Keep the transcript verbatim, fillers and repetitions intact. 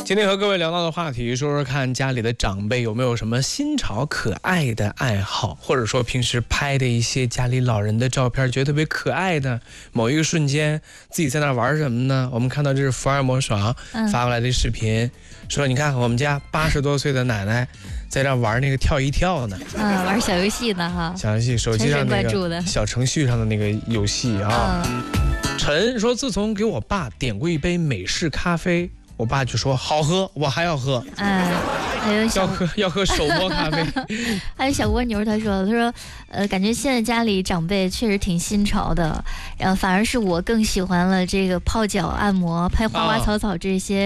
今天和各位聊到的话题，说说看家里的长辈有没有什么新潮可爱的爱好，或者说平时拍的一些家里老人的照片，觉得特别可爱的某一个瞬间，自己在那玩什么呢？我们看到这是福尔摩爽发过来的视频，嗯、说你看我们家八十多岁的奶奶在这玩那个跳一跳呢， 嗯，玩小游戏呢哈， 小游戏，手机上那个小程序上的那个游戏啊。嗯、陈说，自从给我爸点过一杯美式咖啡。我爸就说好喝，我还要喝。 哎，还有小要喝要喝手磨咖啡。 还有小蜗牛，他说他说，呃，感觉现在家里长辈确实挺新潮的，然后反而是我更喜欢了这个泡脚、按摩、拍花花草草这些。